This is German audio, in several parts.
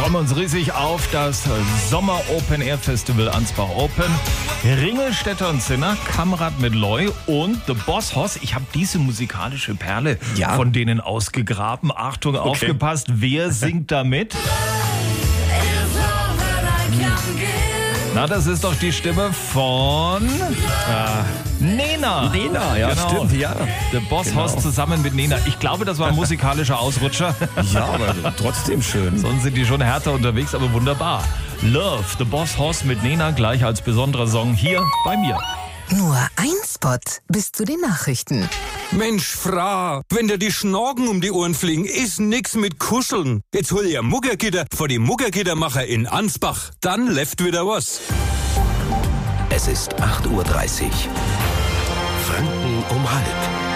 freuen wir uns riesig auf das Sommer Open Air Festival Ansbach Open. Ringelstetter und Zinner, Kamrat mit Loy und The Boss Hoss. Ich habe diese musikalische Perle von denen ausgegraben. Achtung, aufgepasst, wer singt da mit? Na, das ist doch die Stimme von Nena. Nena, ja, genau. Stimmt, ja. The Boss Hoss zusammen mit Nena. Ich glaube, das war ein musikalischer Ausrutscher. Ja, aber trotzdem schön. Sonst sind die schon härter unterwegs, aber wunderbar. Love, The Boss Hoss mit Nena, gleich als besonderer Song hier bei mir. Nur ein Spot bis zu den Nachrichten. Mensch, Frau, wenn dir die Schnorken um die Ohren fliegen, ist nix mit Kuscheln. Jetzt hol ihr Muggergitter vor die Muggergittermacher in Ansbach. Dann läuft wieder was. Es ist 8:30 Uhr. Franken um halb.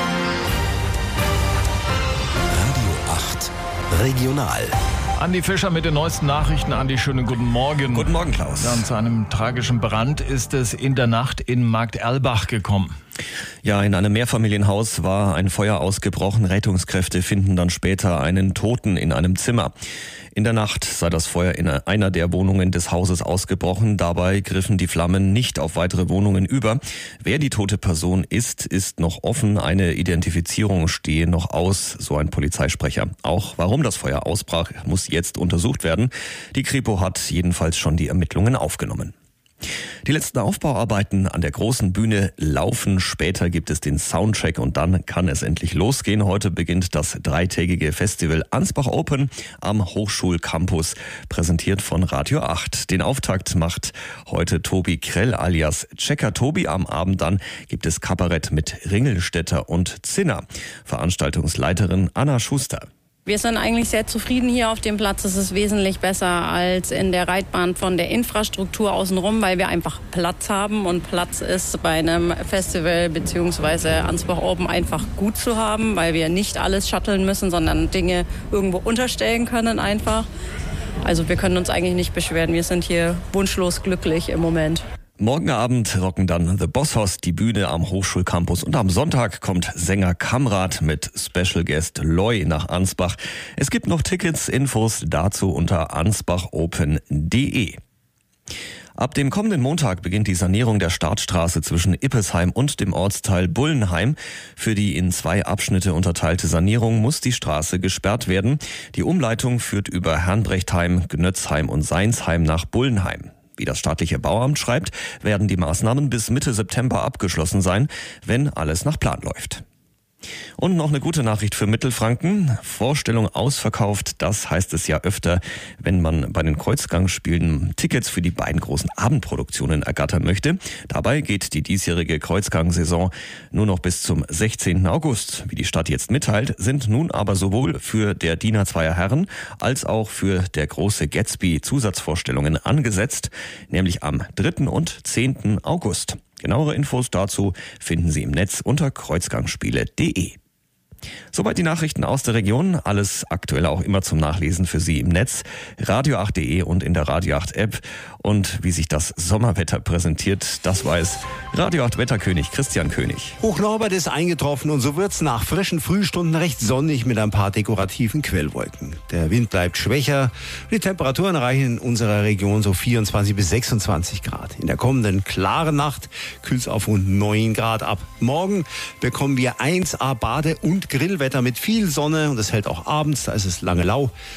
Radio 8 Regional. Andi Fischer mit den neuesten Nachrichten. Andi, schönen guten Morgen. Guten Morgen, Klaus. Ja, und zu einem tragischen Brand ist es in der Nacht in Markterlbach gekommen. Ja, in einem Mehrfamilienhaus war ein Feuer ausgebrochen. Rettungskräfte finden dann später einen Toten in einem Zimmer. In der Nacht sei das Feuer in einer der Wohnungen des Hauses ausgebrochen. Dabei griffen die Flammen nicht auf weitere Wohnungen über. Wer die tote Person ist noch offen. Eine Identifizierung stehe noch aus, so ein Polizeisprecher. Auch warum das Feuer ausbrach, muss jetzt untersucht werden. Die Kripo hat jedenfalls schon die Ermittlungen aufgenommen. Die letzten Aufbauarbeiten an der großen Bühne laufen. Später gibt es den Soundcheck und dann kann es endlich losgehen. Heute beginnt das dreitägige Festival Ansbach Open am Hochschulcampus, präsentiert von Radio 8. Den Auftakt macht heute Tobi Krell alias Checker Tobi. Am Abend dann gibt es Kabarett mit Ringelstetter und Zinner. Veranstaltungsleiterin Anna Schuster. Wir sind eigentlich sehr zufrieden hier auf dem Platz. Es ist wesentlich besser als in der Reitbahn von der Infrastruktur außenrum, weil wir einfach Platz haben. Und Platz ist bei einem Festival bzw. Ansbach Open einfach gut zu haben, weil wir nicht alles shutteln müssen, sondern Dinge irgendwo unterstellen können einfach. Also wir können uns eigentlich nicht beschweren. Wir sind hier wunschlos glücklich im Moment. Morgen Abend rocken dann The Boss Hoss die Bühne am Hochschulcampus und am Sonntag kommt Sänger Kamrat mit Special Guest Loy nach Ansbach. Es gibt noch Tickets, Infos dazu unter ansbachopen.de. Ab dem kommenden Montag beginnt die Sanierung der Startstraße zwischen Ippesheim und dem Ortsteil Bullenheim. Für die in 2 Abschnitte unterteilte Sanierung muss die Straße gesperrt werden. Die Umleitung führt über Herrnbrechtheim, Gnötzheim und Seinsheim nach Bullenheim. Wie das staatliche Bauamt schreibt, werden die Maßnahmen bis Mitte September abgeschlossen sein, wenn alles nach Plan läuft. Und noch eine gute Nachricht für Mittelfranken. Vorstellung ausverkauft, das heißt es ja öfter, wenn man bei den Kreuzgangspielen Tickets für die beiden großen Abendproduktionen ergattern möchte. Dabei geht die diesjährige Kreuzgang-Saison nur noch bis zum 16. August. Wie die Stadt jetzt mitteilt, sind nun aber sowohl für der Diener zweier Herren als auch für der große Gatsby Zusatzvorstellungen angesetzt, nämlich am 3. und 10. August. Genauere Infos dazu finden Sie im Netz unter kreuzgangspiele.de. Soweit die Nachrichten aus der Region. Alles aktuell auch immer zum Nachlesen für Sie im Netz, radio8.de und in der Radio 8 App. Und wie sich das Sommerwetter präsentiert, das weiß Radio 8 Wetterkönig Christian König. Hochnorbert ist eingetroffen und so wird's nach frischen Frühstunden recht sonnig mit ein paar dekorativen Quellwolken. Der Wind bleibt schwächer. Die Temperaturen erreichen in unserer Region so 24 bis 26 Grad. In der kommenden klaren Nacht kühlt's auf rund 9 Grad ab. Morgen bekommen wir 1A Bade- und Grillwetter mit viel Sonne und es hält auch abends, da ist es lange lau.